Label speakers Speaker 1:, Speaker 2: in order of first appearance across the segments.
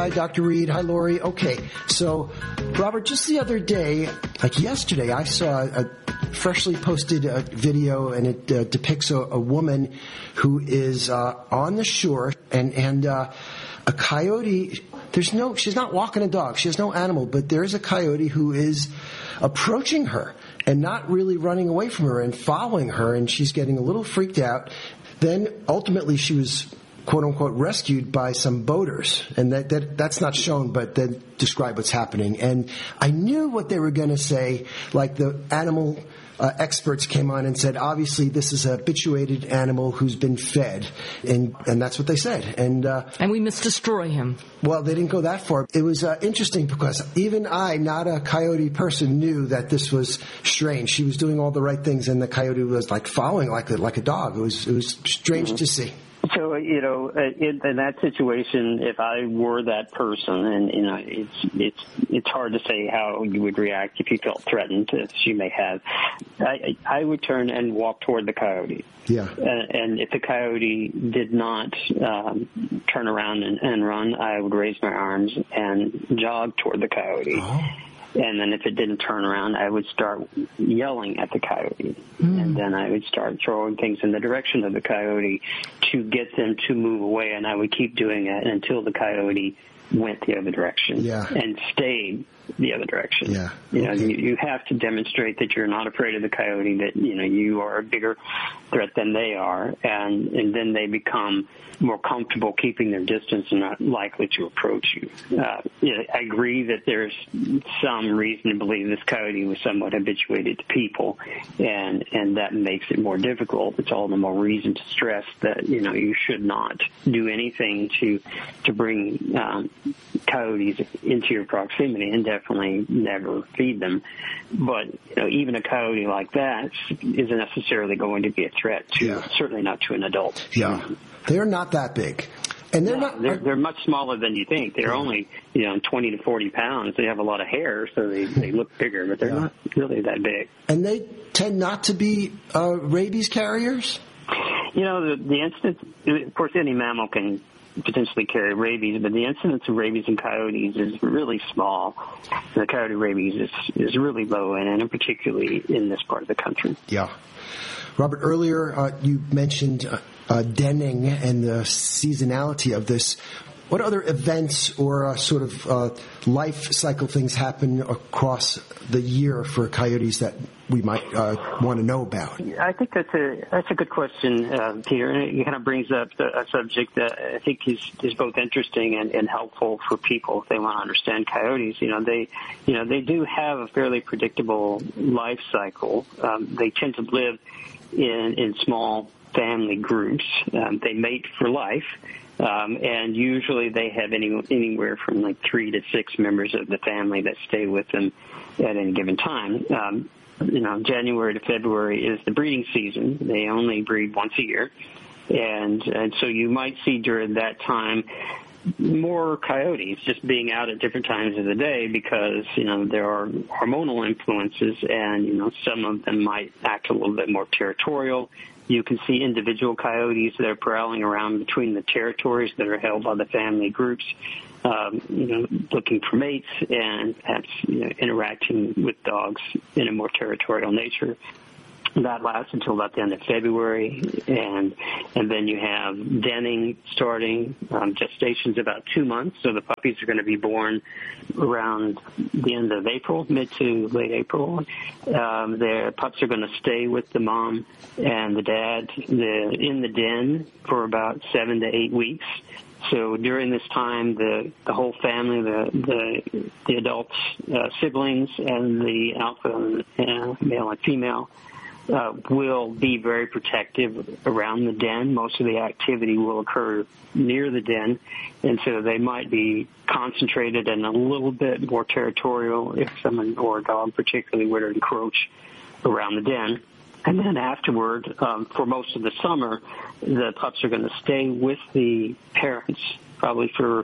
Speaker 1: Hi, Dr. Reed. Hi, Lori. Okay, so, Robert, just the other day, like yesterday, I saw a freshly posted video, and it depicts a woman who is on the shore, and a coyote. She's not walking a dog. She has no animal, but there's a coyote who is approaching her and not really running away from her and following her, and she's getting a little freaked out. Then, ultimately, she was quote-unquote rescued by some boaters, and that's not shown, but then describe what's happening. And I knew what they were going to say, like the animal experts came on and said, obviously this is a habituated animal who's been fed, and that's what they said. And
Speaker 2: we must destroy him.
Speaker 1: Well, they didn't go that far. It was interesting because even I, not a coyote person, knew that this was strange. She was doing all the right things, and the coyote was like following like a dog. It was strange to see.
Speaker 3: So, in that situation, if I were that person, and, it's hard to say how you would react if you felt threatened, as you may have, I would turn and walk toward the coyote.
Speaker 1: Yeah.
Speaker 3: And if the coyote did not turn around and run, I would raise my arms and jog toward the coyote. Oh. And then if it didn't turn around, I would start yelling at the coyote. And then I would start throwing things in the direction of the coyote to get them to move away. And I would keep doing it until the coyote went the other direction and stayed the other direction.
Speaker 1: Yeah.
Speaker 3: You have to demonstrate that you're not afraid of the coyote, that, you are a bigger threat than they are. And then they become more comfortable keeping their distance and not likely to approach you. I agree that there's some reason to believe this coyote was somewhat habituated to people, and that makes it more difficult. It's all the more reason to stress that, you should not do anything to bring coyotes into your proximity, and definitely never feed them. But, even a coyote like that isn't necessarily going to be a threat to, certainly not to an adult.
Speaker 1: Yeah. They're not that big. And
Speaker 3: they're much smaller than you think. They're only, 20 to 40 pounds. They have a lot of hair, so they look bigger, but they're not really that big.
Speaker 1: And they tend not to be rabies carriers?
Speaker 3: The incidence, of course, any mammal can potentially carry rabies, but the incidence of rabies in coyotes is really small. The coyote rabies is really low, and particularly in this part of the country.
Speaker 1: Yeah. Robert, earlier you mentioned denning and the seasonality of this. What other events or sort of life cycle things happen across the year for coyotes that we might want to know about?
Speaker 3: I think that's a good question, Peter. And it kind of brings up a subject that I think is both interesting and helpful for people if they want to understand coyotes. They do have a fairly predictable life cycle. They tend to live in small family groups. They mate for life. And usually they have anywhere from like 3 to 6 members of the family that stay with them at any given time. January to February is the breeding season. They only breed once a year. And so you might see during that time more coyotes just being out at different times of the day because, there are hormonal influences and, some of them might act a little bit more territorial. You can see individual coyotes that are prowling around between the territories that are held by the family groups, looking for mates and perhaps interacting with dogs in a more territorial nature. That lasts until about the end of February, and then you have denning starting. Gestation's about 2 months, so the puppies are going to be born around the end of April, mid to late April. Their pups are going to stay with the mom and the dad in the den for about 7 to 8 weeks. So during this time, the whole family, the adults, siblings, and the alpha male and female will be very protective around the den. Most of the activity will occur near the den, and so they might be concentrated and a little bit more territorial if someone or a dog particularly were to encroach around the den. And then afterward, for most of the summer, the pups are going to stay with the parents, probably for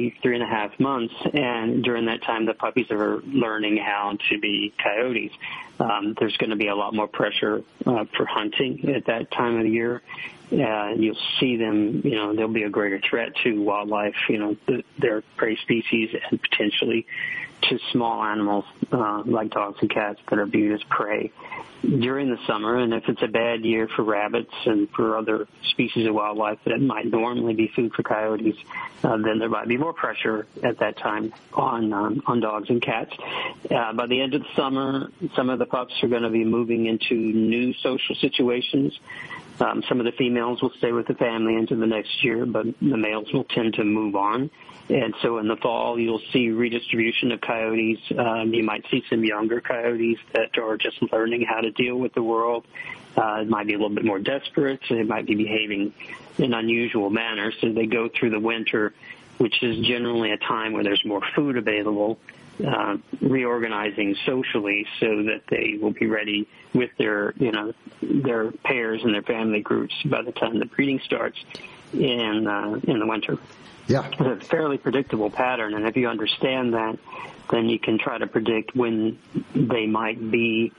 Speaker 3: 3.5 months, and during that time the puppies are learning how to be coyotes. There's going to be a lot more pressure for hunting at that time of the year. You'll see them, there'll be a greater threat to wildlife, their prey species, and potentially to small animals like dogs and cats that are viewed as prey during the summer. And if it's a bad year for rabbits and for other species of wildlife that might normally be food for coyotes, then there might be more pressure at that time on dogs and cats. By the end of the summer, some of the pups are going to be moving into new social situations. Some of the females will stay with the family into the next year, but the males will tend to move on. And so in the fall, you'll see redistribution of coyotes. You might see some younger coyotes that are just learning how to deal with the world. It might be a little bit more desperate. So they might be behaving in unusual manners. So they go through the winter, which is generally a time where there's more food available, reorganizing socially so that they will be ready with their pairs and their family groups by the time the breeding starts in the winter.
Speaker 1: Yeah.
Speaker 3: It's a fairly predictable pattern, and if you understand that, then you can try to predict when they might be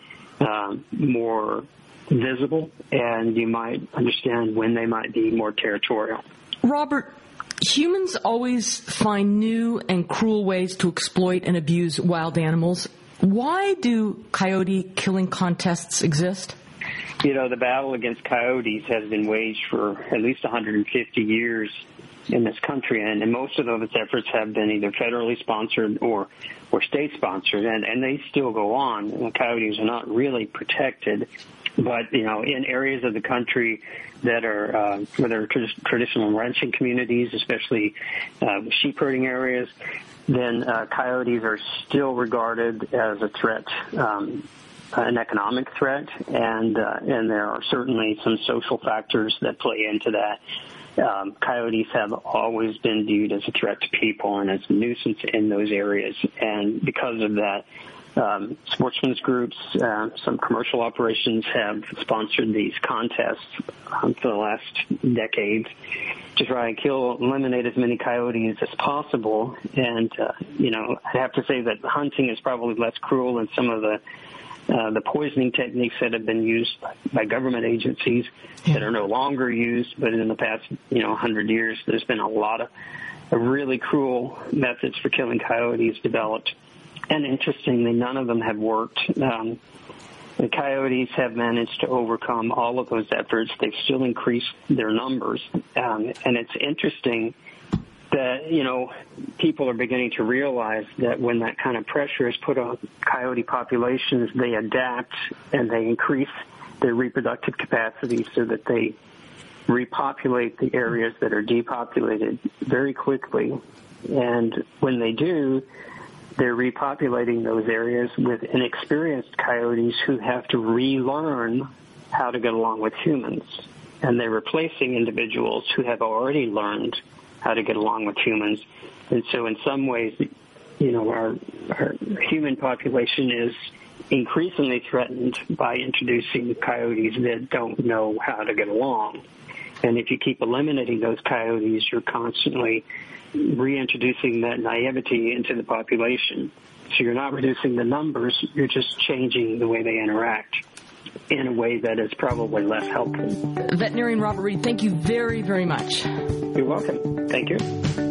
Speaker 3: more visible, and you might understand when they might be more territorial.
Speaker 2: Robert, humans always find new and cruel ways to exploit and abuse wild animals. Why do coyote killing contests exist?
Speaker 3: The battle against coyotes has been waged for at least 150 years in this country, and most of those efforts have been either federally sponsored or state-sponsored, and they still go on. The coyotes are not really protected, but, in areas of the country that are where there are traditional ranching communities, especially sheep herding areas, then coyotes are still regarded as a threat, an economic threat, and there are certainly some social factors that play into that. Coyotes have always been viewed as a threat to people and as a nuisance in those areas, and because of that, sportsmen's groups, some commercial operations have sponsored these contests for the last decades to try and eliminate as many coyotes as possible. And, I'd have to say that hunting is probably less cruel than some of the poisoning techniques that have been used by government agencies that are no longer used, but in the past, 100 years, there's been a lot of really cruel methods for killing coyotes developed. And interestingly, none of them have worked. The coyotes have managed to overcome all of those efforts. They've still increased their numbers. And it's interesting that, people are beginning to realize that when that kind of pressure is put on coyote populations, they adapt and they increase their reproductive capacity so that they repopulate the areas that are depopulated very quickly. And when they do, they're repopulating those areas with inexperienced coyotes who have to relearn how to get along with humans. And they're replacing individuals who have already learned how to get along with humans. And so in some ways, our human population is increasingly threatened by introducing coyotes that don't know how to get along. And if you keep eliminating those coyotes, you're constantly reintroducing that naivety into the population. So you're not reducing the numbers, you're just changing the way they interact in a way that is probably less helpful.
Speaker 2: Veterinarian Robert Reed, thank you very, very much.
Speaker 3: You're welcome. Thank you.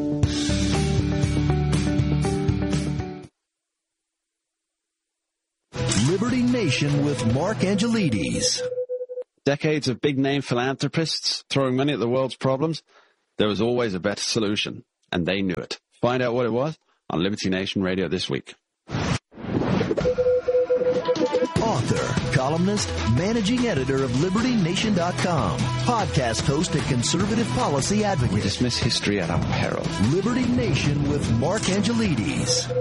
Speaker 4: Liberty Nation with Mark Angelides.
Speaker 5: Decades of big-name philanthropists throwing money at the world's problems, there was always a better solution, and they knew it. Find out what it was on Liberty Nation Radio this week.
Speaker 4: Author, columnist, managing editor of LibertyNation.com, podcast host and conservative policy advocate.
Speaker 5: We dismiss history at our peril.
Speaker 4: Liberty Nation with Mark Angelides.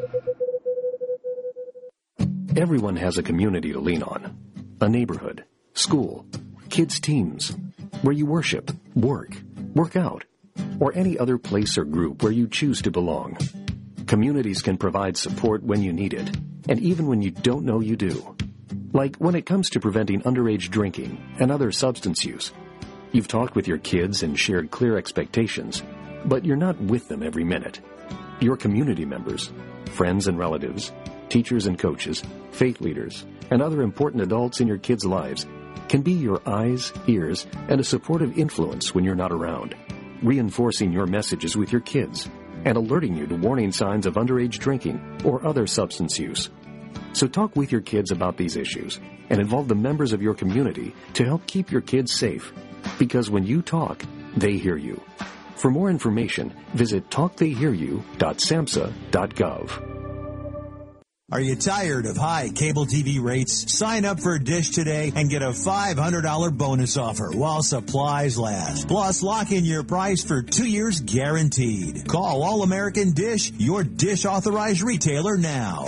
Speaker 6: Everyone has a community to lean on. A neighborhood, school, kids' teams, where you worship, work out, or any other place or group where you choose to belong. Communities can provide support when you need it, and even when you don't know you do. Like when it comes to preventing underage drinking and other substance use. You've talked with your kids and shared clear expectations, but you're not with them every minute. Your community members, friends and relatives, teachers and coaches, faith leaders, and other important adults in your kids' lives can be your eyes, ears, and a supportive influence when you're not around, reinforcing your messages with your kids and alerting you to warning signs of underage drinking or other substance use. So talk with your kids about these issues and involve the members of your community to help keep your kids safe. Because when you talk, they hear you. For more information, visit talktheyhearyou.samhsa.gov.
Speaker 7: Are you tired of high cable TV rates? Sign up for Dish today and get a $500 bonus offer while supplies last. Plus, lock in your price for 2 years guaranteed. Call All-American Dish, your Dish authorized retailer now.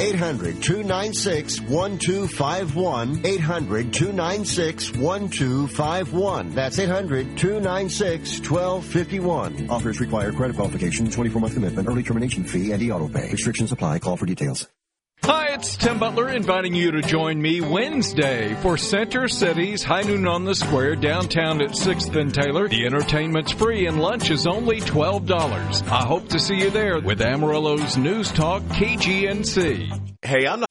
Speaker 8: 800-296-1251. 800-296-1251. That's 800-296-1251. Offers require credit qualification, 24-month commitment, early termination fee, and e-auto pay. Restrictions apply. Call for details.
Speaker 9: Hi, it's Tim Butler inviting you to join me Wednesday for Center City's High Noon on the Square downtown at 6th and Taylor. The entertainment's free and lunch is only $12. I hope to see you there with Amarillo's News Talk KGNC.
Speaker 10: Hey, I'm not